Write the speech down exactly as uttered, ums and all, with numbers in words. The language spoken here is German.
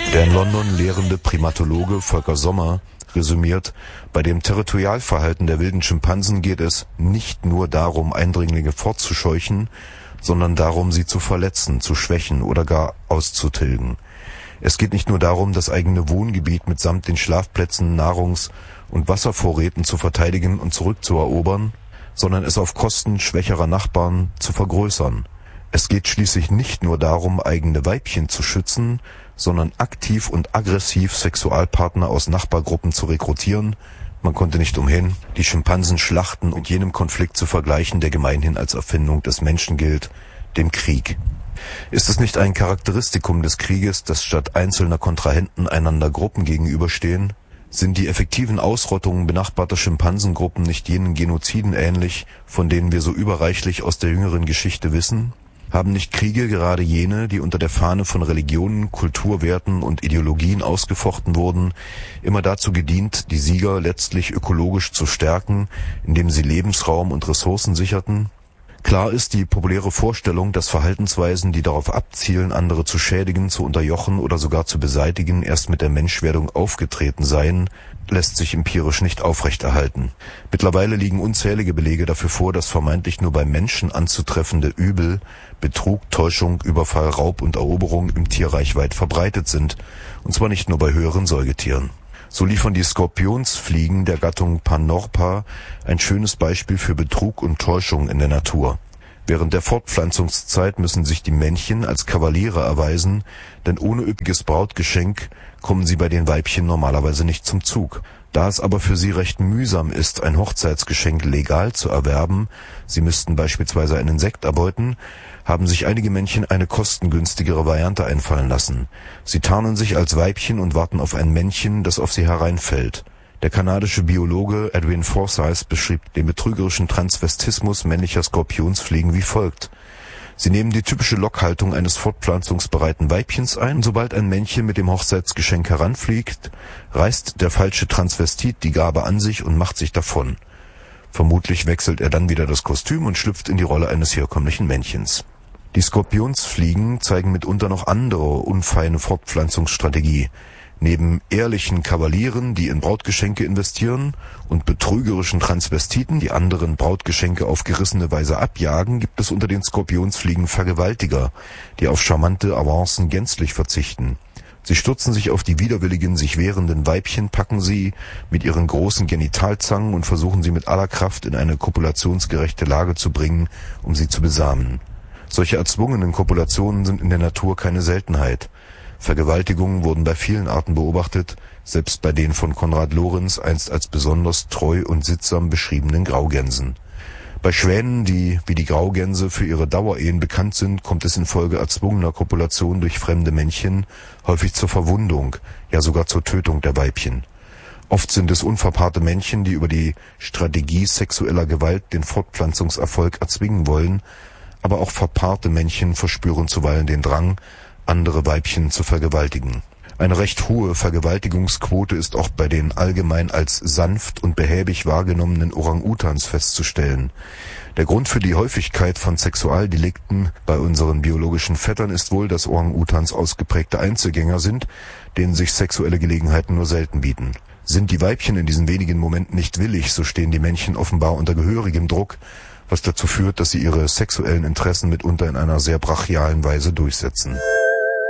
Der in London lehrende Primatologe Volker Sommer resümiert: Bei dem Territorialverhalten der wilden Schimpansen geht es nicht nur darum, Eindringlinge fortzuscheuchen, sondern darum, sie zu verletzen, zu schwächen oder gar auszutilgen. Es geht nicht nur darum, das eigene Wohngebiet mitsamt den Schlafplätzen, Nahrungs- und Wasservorräten zu verteidigen und zurückzuerobern, sondern es auf Kosten schwächerer Nachbarn zu vergrößern. Es geht schließlich nicht nur darum, eigene Weibchen zu schützen, sondern aktiv und aggressiv Sexualpartner aus Nachbargruppen zu rekrutieren. Man konnte nicht umhin, die Schimpansen schlachten und jenem Konflikt zu vergleichen, der gemeinhin als Erfindung des Menschen gilt, dem Krieg. Ist es nicht ein Charakteristikum des Krieges, dass statt einzelner Kontrahenten einander Gruppen gegenüberstehen? Sind die effektiven Ausrottungen benachbarter Schimpansengruppen nicht jenen Genoziden ähnlich, von denen wir so überreichlich aus der jüngeren Geschichte wissen? Haben nicht Kriege, gerade jene, die unter der Fahne von Religionen, Kulturwerten und Ideologien ausgefochten wurden, immer dazu gedient, die Sieger letztlich ökologisch zu stärken, indem sie Lebensraum und Ressourcen sicherten? Klar ist, die populäre Vorstellung, dass Verhaltensweisen, die darauf abzielen, andere zu schädigen, zu unterjochen oder sogar zu beseitigen, erst mit der Menschwerdung aufgetreten seien, lässt sich empirisch nicht aufrechterhalten. Mittlerweile liegen unzählige Belege dafür vor, dass vermeintlich nur beim Menschen anzutreffende Übel, Betrug, Täuschung, Überfall, Raub und Eroberung im Tierreich weit verbreitet sind, und zwar nicht nur bei höheren Säugetieren. So liefern die Skorpionsfliegen der Gattung Panorpa ein schönes Beispiel für Betrug und Täuschung in der Natur. Während der Fortpflanzungszeit müssen sich die Männchen als Kavaliere erweisen, denn ohne üppiges Brautgeschenk kommen sie bei den Weibchen normalerweise nicht zum Zug. Da es aber für sie recht mühsam ist, ein Hochzeitsgeschenk legal zu erwerben, sie müssten beispielsweise einen Insekt erbeuten, haben sich einige Männchen eine kostengünstigere Variante einfallen lassen. Sie tarnen sich als Weibchen und warten auf ein Männchen, das auf sie hereinfällt. Der kanadische Biologe Edwin Forsyth beschrieb den betrügerischen Transvestismus männlicher Skorpionsfliegen wie folgt: Sie nehmen die typische Lockhaltung eines fortpflanzungsbereiten Weibchens ein. Sobald ein Männchen mit dem Hochzeitsgeschenk heranfliegt, reißt der falsche Transvestit die Gabe an sich und macht sich davon. Vermutlich wechselt er dann wieder das Kostüm und schlüpft in die Rolle eines herkömmlichen Männchens. Die Skorpionsfliegen zeigen mitunter noch andere unfeine Fortpflanzungsstrategie. Neben ehrlichen Kavalieren, die in Brautgeschenke investieren, und betrügerischen Transvestiten, die anderen Brautgeschenke auf gerissene Weise abjagen, gibt es unter den Skorpionsfliegen Vergewaltiger, die auf charmante Avancen gänzlich verzichten. Sie stürzen sich auf die widerwilligen, sich wehrenden Weibchen, packen sie mit ihren großen Genitalzangen und versuchen sie mit aller Kraft in eine kopulationsgerechte Lage zu bringen, um sie zu besamen. Solche erzwungenen Kopulationen sind in der Natur keine Seltenheit. Vergewaltigungen wurden bei vielen Arten beobachtet, selbst bei den von Konrad Lorenz einst als besonders treu und sittsam beschriebenen Graugänsen. Bei Schwänen, die wie die Graugänse für ihre Dauerehen bekannt sind, kommt es infolge erzwungener Kopulation durch fremde Männchen häufig zur Verwundung, ja sogar zur Tötung der Weibchen. Oft sind es unverpaarte Männchen, die über die Strategie sexueller Gewalt den Fortpflanzungserfolg erzwingen wollen, aber auch verpaarte Männchen verspüren zuweilen den Drang, andere Weibchen zu vergewaltigen. Eine recht hohe Vergewaltigungsquote ist auch bei den allgemein als sanft und behäbig wahrgenommenen Orang-Utans festzustellen. Der Grund für die Häufigkeit von Sexualdelikten bei unseren biologischen Vettern ist wohl, dass Orang-Utans ausgeprägte Einzelgänger sind, denen sich sexuelle Gelegenheiten nur selten bieten. Sind die Weibchen in diesen wenigen Momenten nicht willig, so stehen die Männchen offenbar unter gehörigem Druck, was dazu führt, dass sie ihre sexuellen Interessen mitunter in einer sehr brachialen Weise durchsetzen.